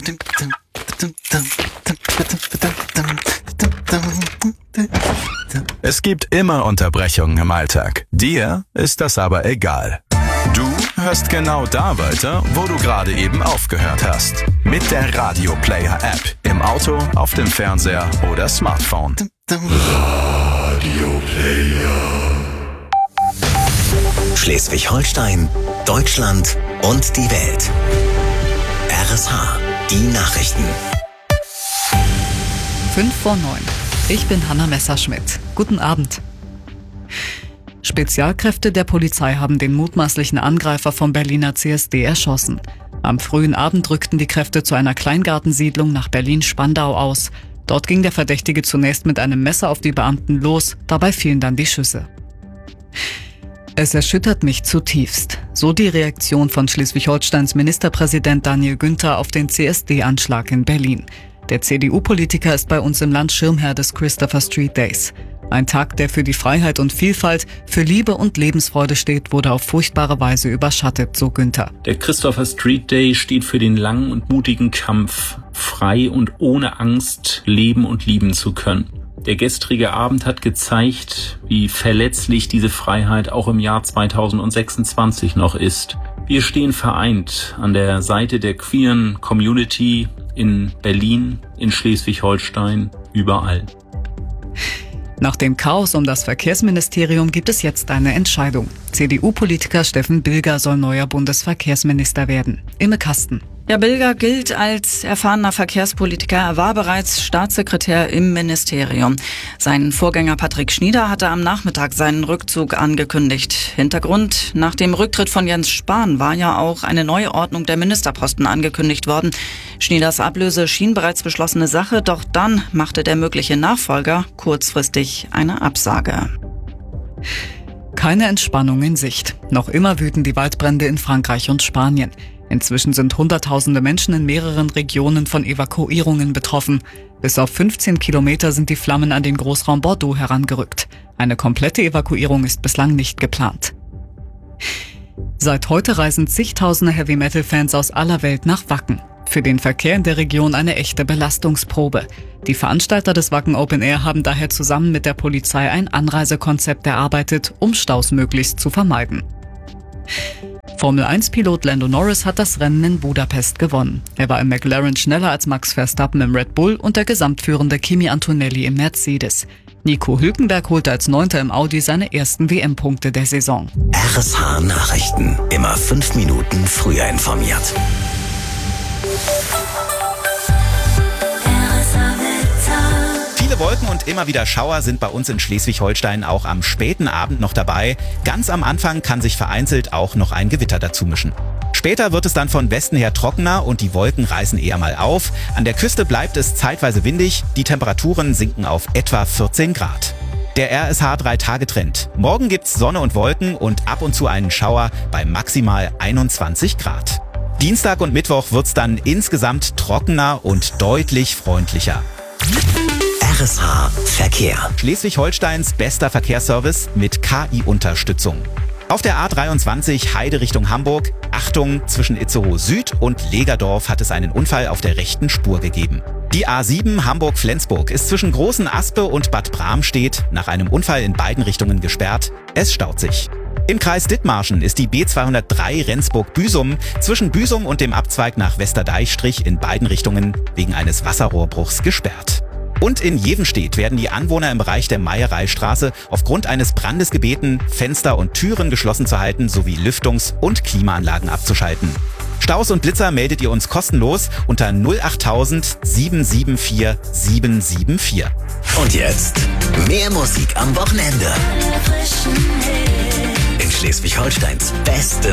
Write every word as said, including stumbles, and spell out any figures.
Es gibt immer Unterbrechungen im Alltag. Dir ist das aber egal. Du hörst genau da weiter, wo du gerade eben aufgehört hast. Mit der Radio Player App. Im Auto, auf dem Fernseher oder Smartphone. Radio Player. Schleswig-Holstein, Deutschland und die Welt. R S H, die Nachrichten. Fünf vor neun. Ich bin Hanna Messerschmidt. Guten Abend. Spezialkräfte der Polizei haben den mutmaßlichen Angreifer vom Berliner C S D erschossen. Am frühen Abend rückten die Kräfte zu einer Kleingartensiedlung nach Berlin-Spandau aus. Dort ging der Verdächtige zunächst mit einem Messer auf die Beamten los, dabei fielen dann die Schüsse. Es erschüttert mich zutiefst. So die Reaktion von Schleswig-Holsteins Ministerpräsident Daniel Günther auf den C S D-Anschlag in Berlin. Der C D U-Politiker ist bei uns im Land Schirmherr des Christopher Street Days. Ein Tag, der für die Freiheit und Vielfalt, für Liebe und Lebensfreude steht, wurde auf furchtbare Weise überschattet, so Günther. Der Christopher Street Day steht für den langen und mutigen Kampf, frei und ohne Angst leben und lieben zu können. Der gestrige Abend hat gezeigt, wie verletzlich diese Freiheit auch im Jahr zweitausendsechsundzwanzig noch ist. Wir stehen vereint an der Seite der queeren Community in Berlin, in Schleswig-Holstein, überall. Nach dem Chaos um das Verkehrsministerium gibt es jetzt eine Entscheidung. C D U-Politiker Steffen Bilger soll neuer Bundesverkehrsminister werden. Imme Kasten. Ja, Bilger gilt als erfahrener Verkehrspolitiker. Er war bereits Staatssekretär im Ministerium. Sein Vorgänger Patrick Schnieder hatte am Nachmittag seinen Rückzug angekündigt. Hintergrund: Nach dem Rücktritt von Jens Spahn war ja auch eine Neuordnung der Ministerposten angekündigt worden. Schnieders Ablöse schien bereits beschlossene Sache, doch dann machte der mögliche Nachfolger kurzfristig eine Absage. Keine Entspannung in Sicht. Noch immer wüten die Waldbrände in Frankreich und Spanien. Inzwischen sind Hunderttausende Menschen in mehreren Regionen von Evakuierungen betroffen. Bis auf fünfzehn Kilometer sind die Flammen an den Großraum Bordeaux herangerückt. Eine komplette Evakuierung ist bislang nicht geplant. Seit heute reisen zigtausende Heavy-Metal-Fans aus aller Welt nach Wacken. Für den Verkehr in der Region eine echte Belastungsprobe. Die Veranstalter des Wacken Open Air haben daher zusammen mit der Polizei ein Anreisekonzept erarbeitet, um Staus möglichst zu vermeiden. Formel eins Pilot Lando Norris hat das Rennen in Budapest gewonnen. Er war im McLaren schneller als Max Verstappen im Red Bull und der gesamtführende Kimi Antonelli im Mercedes. Nico Hülkenberg holte als Neunter im Audi seine ersten W M-Punkte der Saison. R S H Nachrichten. Immer fünf Minuten früher informiert. Viele Wolken und immer wieder Schauer sind bei uns in Schleswig-Holstein auch am späten Abend noch dabei. Ganz am Anfang kann sich vereinzelt auch noch ein Gewitter dazu mischen. Später wird es dann von Westen her trockener und die Wolken reißen eher mal auf. An der Küste bleibt es zeitweise windig, die Temperaturen sinken auf etwa vierzehn Grad. Der R S H drei Tage Trend. Morgen gibt's Sonne und Wolken und ab und zu einen Schauer bei maximal einundzwanzig Grad. Dienstag und Mittwoch wird's dann insgesamt trockener und deutlich freundlicher. R S H Verkehr. Schleswig-Holsteins bester Verkehrsservice mit K I-Unterstützung. Auf der A dreiundzwanzig Heide Richtung Hamburg, Achtung, zwischen Itzehoe Süd und Legerdorf hat es einen Unfall auf der rechten Spur gegeben. Die A sieben Hamburg-Flensburg ist zwischen Großen Aspe und Bad Bramstedt nach einem Unfall in beiden Richtungen gesperrt. Es staut sich. Im Kreis Dithmarschen ist die B zweihundertdrei Rendsburg-Büsum zwischen Büsum und dem Abzweig nach Westerdeichstrich in beiden Richtungen wegen eines Wasserrohrbruchs gesperrt. Und in Jevenstedt werden die Anwohner im Bereich der Meiereistraße aufgrund eines Brandes gebeten, Fenster und Türen geschlossen zu halten sowie Lüftungs- und Klimaanlagen abzuschalten. Staus und Blitzer meldet ihr uns kostenlos unter null achttausend sieben sieben vier sieben sieben vier. Und jetzt mehr Musik am Wochenende. In Schleswig-Holsteins beste